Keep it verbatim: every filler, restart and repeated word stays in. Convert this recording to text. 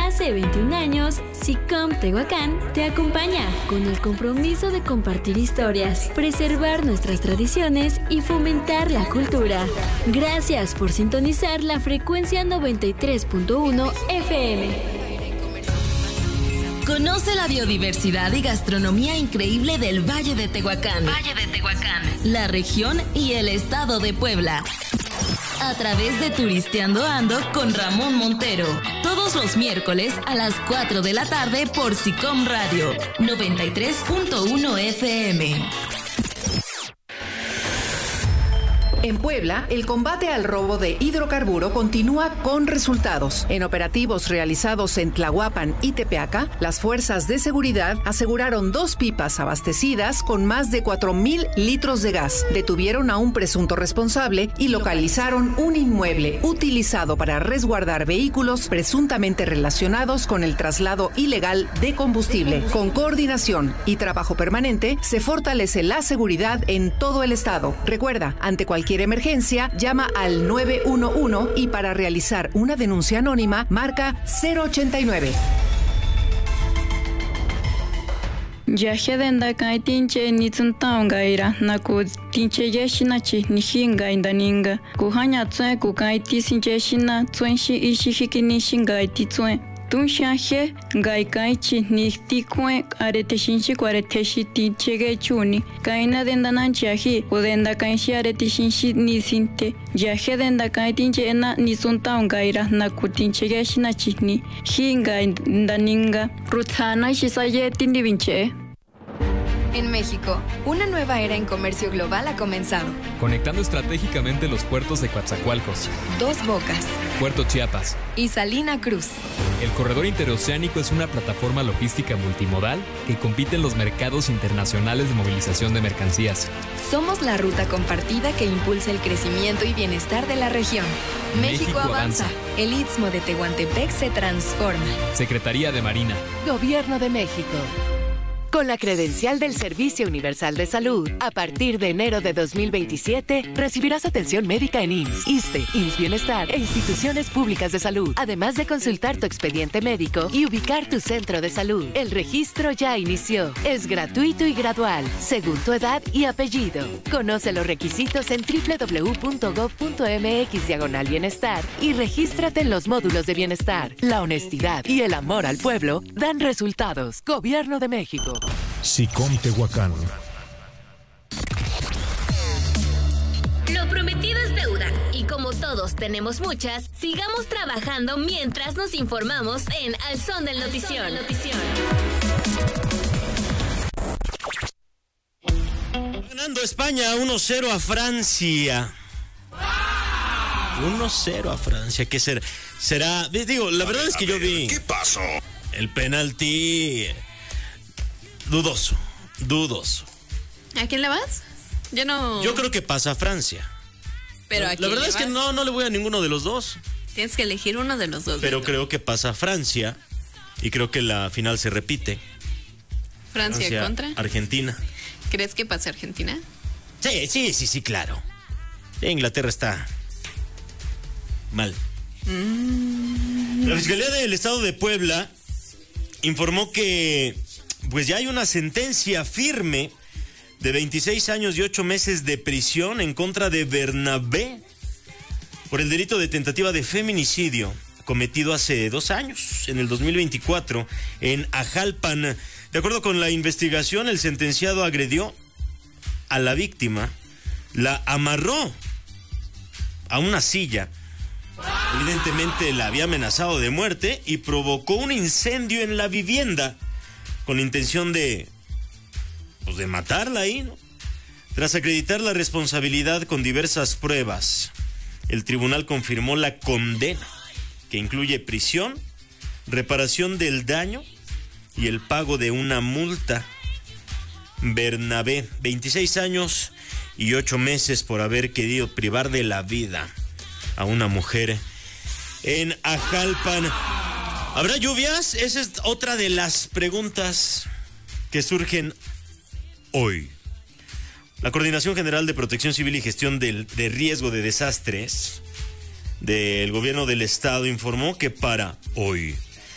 hace veintiún años, SICOM Tehuacán te acompaña con el compromiso de compartir historias, preservar nuestras tradiciones y fomentar la cultura. Gracias por sintonizar la frecuencia noventa y tres punto uno F M. Conoce la biodiversidad y gastronomía increíble del Valle de Tehuacán. Valle de Tehuacán. La región y el estado de Puebla. A través de Turisteando Ando con Ramón Montero. Todos los miércoles a las cuatro de la tarde por SICOM Radio noventa y tres punto uno F M. En Puebla, el combate al robo de hidrocarburo continúa con resultados. En operativos realizados en Tlahuapan y Tepeaca, las fuerzas de seguridad aseguraron dos pipas abastecidas con más de cuatro mil litros de gas. Detuvieron a un presunto responsable y localizaron un inmueble utilizado para resguardar vehículos presuntamente relacionados con el traslado ilegal de combustible. Con coordinación y trabajo permanente, se fortalece la seguridad en todo el estado. Recuerda, ante cualquier emergencia, llama al nueve uno uno y para realizar una denuncia anónima, marca cero ochenta y nueve. Yahedenda kai tinche ni tsuntaungaira naku tinche yeshinachi ni hinga indaninga kuhanya tsue ku kai tisinche shina tsuenshi ishi hikini shinga titsue Tunshaje, Gaikaichi, Nistikwe, Areteshinchi, Quareteshi, Tichege Chuni, Kaina Dendananchahi, Udenda Kainshi, Aretishinshi, Nisinte, Yahe Dendakai Tinchena, Nisuntaun Gaira, Nakutinchege Shinachini, Hinga Daninga, Rutzana Shisaye Tindivinche. En México, una nueva era en comercio global ha comenzado. Conectando estratégicamente los puertos de Coatzacoalcos, Dos Bocas, Puerto Chiapas y Salina Cruz. El corredor interoceánico es una plataforma logística multimodal que compite en los mercados internacionales de movilización de mercancías. Somos la ruta compartida que impulsa el crecimiento y bienestar de la región. México, México avanza. avanza. El Istmo de Tehuantepec se transforma. Secretaría de Marina. Gobierno de México. Con la credencial del Servicio Universal de Salud, a partir de enero de dos mil veintisiete, recibirás atención médica en I M S S, ISSSTE, I M S S Bienestar e instituciones públicas de salud, además de consultar tu expediente médico y ubicar tu centro de salud. El registro ya inició. Es gratuito y gradual, según tu edad y apellido. Conoce los requisitos en doble u doble u doble u punto gob punto eme equis diagonal bienestar y regístrate en los módulos de bienestar. La honestidad y el amor al pueblo dan resultados. Gobierno de México. SICOM Tehuacán. Lo prometido es deuda y como todos tenemos muchas, sigamos trabajando mientras nos informamos en Al Son del Notición. Ganando España uno cero a Francia. uno cero a Francia. ¿Qué será? Será, digo, la verdad es que yo vi. ¿Qué pasó? El penalti. Dudoso, dudoso. ¿A quién le vas? Yo no... Yo creo que pasa a Francia. Pero ¿a La quién verdad le es que vas? no, no le voy a ninguno de los dos. Tienes que elegir uno de los dos. Pero Beto. creo que pasa a Francia. Y creo que la final se repite. Francia, Francia contra. Argentina. ¿Crees que pase Argentina? Sí, sí, sí, sí, claro. Inglaterra está mal. Mm. La Fiscalía del Estado de Puebla informó que pues ya hay una sentencia firme de veintiséis años y ocho meses de prisión en contra de Bernabé por el delito de tentativa de feminicidio cometido hace dos años, en el dos mil veinticuatro, en Ajalpan. De acuerdo con la investigación, el sentenciado agredió a la víctima, la amarró a una silla, evidentemente la había amenazado de muerte y provocó un incendio en la vivienda con la intención de, pues de matarla ahí, ¿no? Tras acreditar la responsabilidad con diversas pruebas, el tribunal confirmó la condena, que incluye prisión, reparación del daño y el pago de una multa. Bernabé, veintiséis años y ocho meses por haber querido privar de la vida a una mujer en Ajalpan. ¿Habrá lluvias? Esa es otra de las preguntas que surgen hoy. La Coordinación General de Protección Civil y Gestión del, de Riesgo de Desastres del Gobierno del Estado informó que para hoy